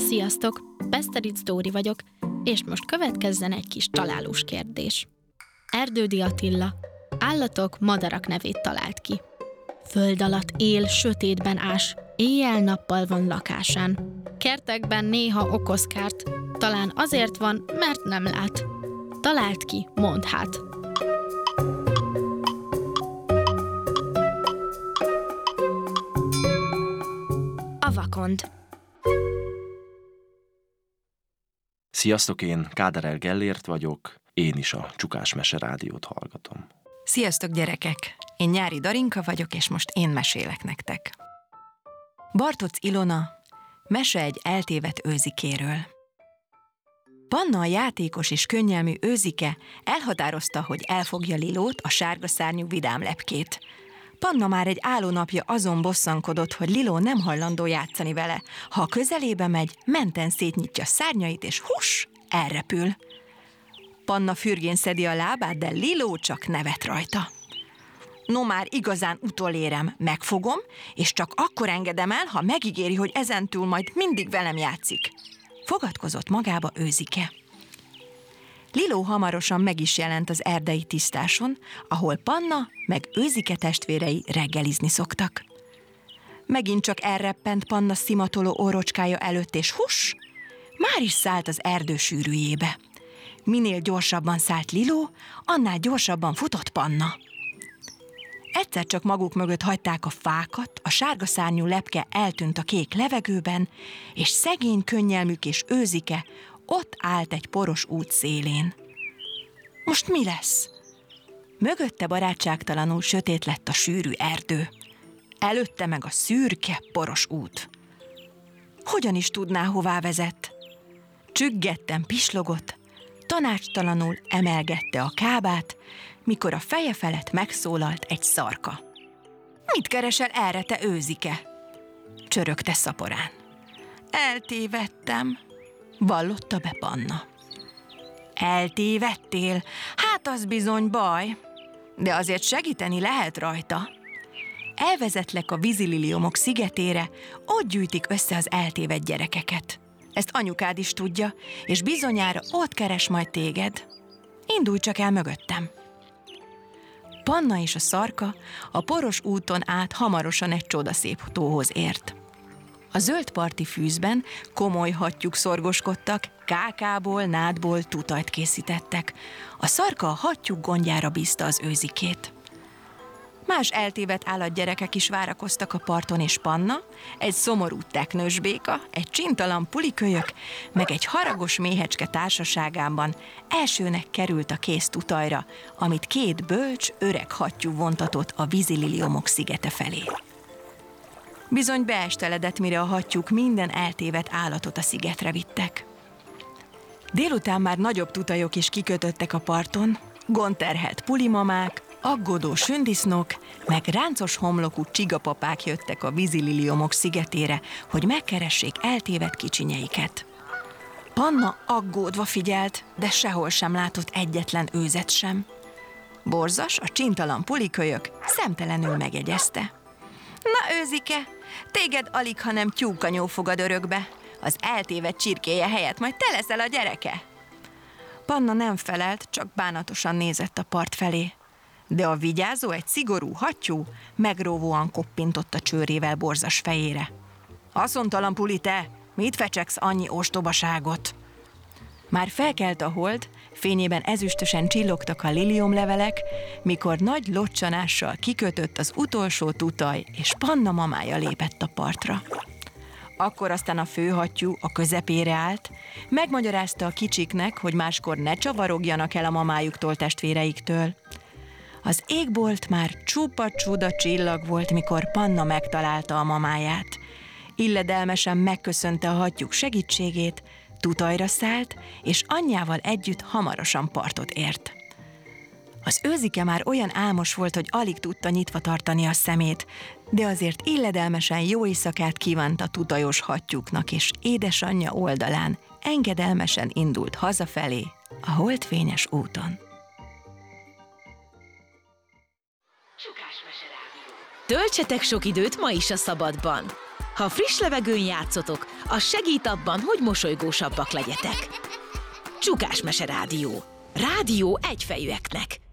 Sziasztok! Beszteric Dóri vagyok, és most következzen egy kis találós kérdés. Erdődy Attila állatok, madarak nevét talált ki. Föld alatt él, sötétben ás, éjjel-nappal van lakásán. Kertekben néha okoz kárt, talán azért van, mert nem lát. Talált ki, mondd hát! A vakond. Sziasztok, én Káderel Gellért vagyok, én is a Csukás Mese Rádiót hallgatom. Sziasztok, gyerekek! Én Nyári Darinka vagyok, és most én mesélek nektek. Bartócz Ilona, mese egy eltévedt őzikéről. Panna, a játékos és könnyelmű őzike elhatározta, hogy elfogja Lilót, a sárga szárnyú vidám lepkét. Panna már egy állónapja azon bosszankodott, hogy Liló nem hajlandó játszani vele. Ha a közelébe megy, menten szétnyitja szárnyait, és hús, elrepül. Panna fürgén szedi a lábát, de Liló csak nevet rajta. No már igazán utolérem, megfogom, és csak akkor engedem el, ha megígéri, hogy ezentúl majd mindig velem játszik. Fogadkozott magába őzike. Liló hamarosan meg is jelent az erdei tisztáson, ahol Panna meg őzike testvérei reggelizni szoktak. Megint csak elreppent Panna szimatoló órocskája előtt, és hús, már is szállt az erdő sűrűjébe. Minél gyorsabban szállt Liló, annál gyorsabban futott Panna. Egyszer csak maguk mögött hagyták a fákat, a sárga szárnyú lepke eltűnt a kék levegőben, és szegény könnyelmük és őzike ott állt egy poros út szélén. Most mi lesz? Mögötte barátságtalanul sötét lett a sűrű erdő. Előtte meg a szürke, poros út. Hogyan is tudná, hová vezet? Csüggetten pislogott, tanácstalanul emelgette a kábát, mikor a feje felett megszólalt egy szarka. Mit keresel erre, te őzike? Csörögte szaporán. Eltévedtem, vallotta be Panna. Eltévedtél? Hát az bizony baj, de azért segíteni lehet rajta. Elvezetlek a vízililiomok szigetére, ott gyűjtik össze az eltévedt gyerekeket. Ezt anyukád is tudja, és bizonyára ott keres majd téged. Indulj csak el mögöttem. Panna és a szarka a poros úton át hamarosan egy csodaszép tóhoz ért. A zöld parti fűzben komoly hattyúk szorgoskodtak, kákából, nádból tutajt készítettek. A szarka a hattyúk gondjára bízta az őzikét. Más eltévedt állatgyerekek is várakoztak a parton, és Panna, egy szomorú teknős béka, egy csintalan pulikölyök, meg egy haragos méhecske társaságában elsőnek került a kész tutajra, amit két bölcs, öreg hattyú vontatott a vízililiomok szigete felé. Bizony beesteledett, mire a hattyúk minden eltévedt állatot a szigetre vittek. Délután már nagyobb tutajok is kikötöttek a parton, gondterhelt pulimamák, aggódó sündisznók, meg ráncos homlokú csigapapák jöttek a vízililiomok szigetére, hogy megkeressék eltévedt kicsinyeiket. Panna aggódva figyelt, de sehol sem látott egyetlen őzet sem. Borzas, a csintalan pulikölyök szemtelenül megjegyezte. Na őzike, téged alig, hanem tyúkanyó fogad örökbe. Az eltévedt csirkéje helyett majd te leszel a gyereke. Panna nem felelt, csak bánatosan nézett a part felé. De a vigyázó, egy szigorú hattyú megróvóan koppintott a csőrével borzas fejére. Haszontalan puli te, mit fecsegsz annyi ostobaságot? Már felkelt a hold, fényében ezüstösen csillogtak a liliomlevelek, mikor nagy locsanással kikötött az utolsó tutaj, és Panna mamája lépett a partra. Akkor aztán a főhattyú a közepére állt, megmagyarázta a kicsiknek, hogy máskor ne csavarogjanak el a mamájuktól, testvéreiktől. Az égbolt már csupa-csuda csillag volt, mikor Panna megtalálta a mamáját. Illedelmesen megköszönte a hattyúk segítségét, tutajra szállt, és anyjával együtt hamarosan partot ért. Az őzike már olyan álmos volt, hogy alig tudta nyitva tartani a szemét, de azért illedelmesen jó éjszakát kívánt a tutajos hattyúknak, és édesanyja oldalán engedelmesen indult hazafelé a holdfényes úton. Töltsetek sok időt ma is a szabadban! Ha friss levegőn játszotok, az segít abban, hogy mosolygósabbak legyetek. Csukás Mese Rádió. Rádió egyfejűeknek.